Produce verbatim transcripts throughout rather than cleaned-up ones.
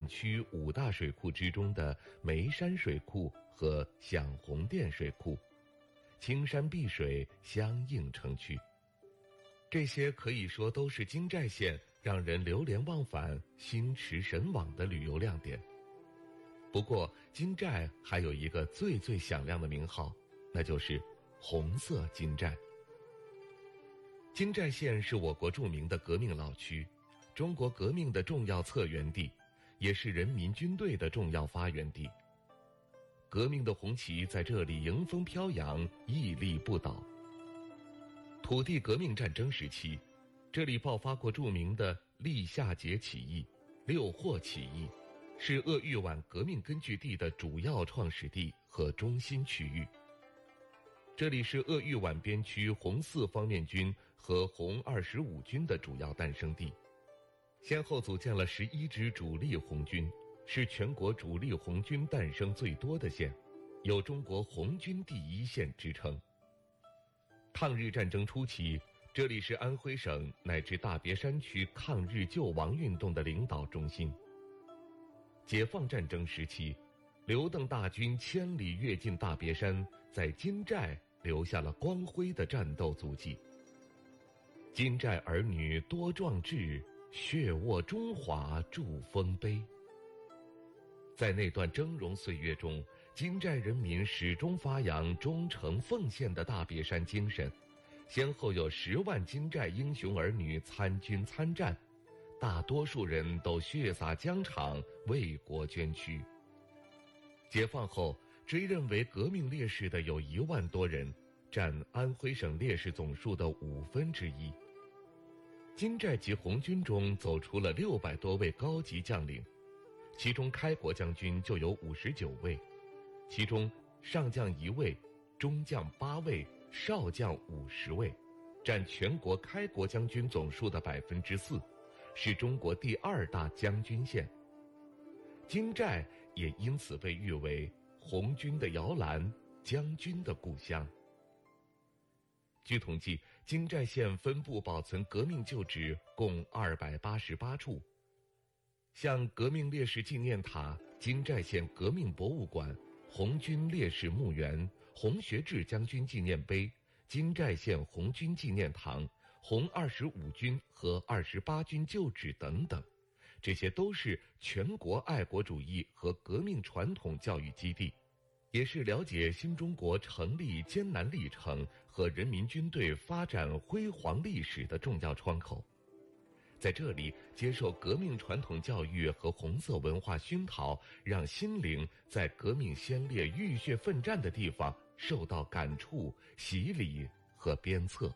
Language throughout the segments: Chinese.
区五大水库之中的眉山水库和响红店水库，青山碧水相映成趣。这些可以说都是金寨县让人流连忘返、心驰神往的旅游亮点。不过，金寨还有一个最最响亮的名号，那就是红色金寨。金寨县是我国著名的革命老区，中国革命的重要策源地，也是人民军队的重要发源地。革命的红旗在这里迎风飘扬，屹立不倒。土地革命战争时期，这里爆发过著名的立夏节起义、六霍起义，是鄂豫皖革命根据地的主要创始地和中心区域。这里是鄂豫皖边区红四方面军和红二十五军的主要诞生地，先后组建了十一支主力红军，是全国主力红军诞生最多的县，有中国红军第一县之称。抗日战争初期，这里是安徽省乃至大别山区抗日救亡运动的领导中心。解放战争时期，刘邓大军千里跃进大别山，在金寨留下了光辉的战斗足迹。金寨儿女多壮志，血沃中华铸丰碑。在那段峥嵘岁月中，金寨人民始终发扬忠诚奉献的大别山精神，先后有十万金寨英雄儿女参军参战，大多数人都血洒疆场，为国捐躯。解放后，追认为革命烈士的有一万多人，占安徽省烈士总数的五分之一。金寨籍红军中走出了六百多位高级将领，其中开国将军就有五十九位，其中上将一位，中将八位，少将五十位，占全国开国将军总数的百分之四，是中国第二大将军县。金寨也因此被誉为红军的摇篮，将军的故乡。据统计，金寨县分布保存革命旧址共二百八十八处，像革命烈士纪念塔、金寨县革命博物馆、红军烈士墓园、洪学智将军纪念碑、金寨县红军纪念堂、红二十五军和二十八军旧址等等，这些都是全国爱国主义和革命传统教育基地，也是了解新中国成立艰难历程和人民军队发展辉煌历史的重要窗口。在这里接受革命传统教育和红色文化熏陶，让心灵在革命先烈浴血奋战的地方受到感触、洗礼和鞭策。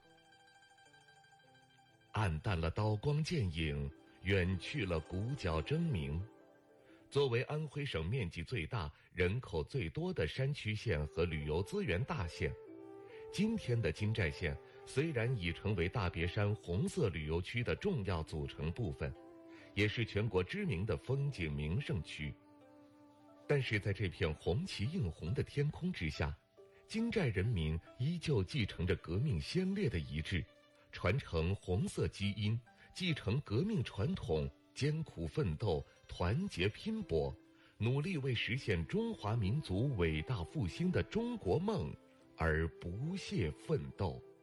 暗淡了刀光剑影，远去了鼓角争鸣。作为安徽省面积最大、人口最多的山区县和旅游资源大县，今天的金寨县虽然已成为大别山红色旅游区的重要组成部分，也是全国知名的风景名胜区，但是在这片红旗映红的天空之下，金寨人民依旧继承着革命先烈的遗志，传承红色基因，继承革命传统，艰苦奋斗，团结拼搏，努力为实现中华民族伟大复兴的中国梦而不懈奋斗。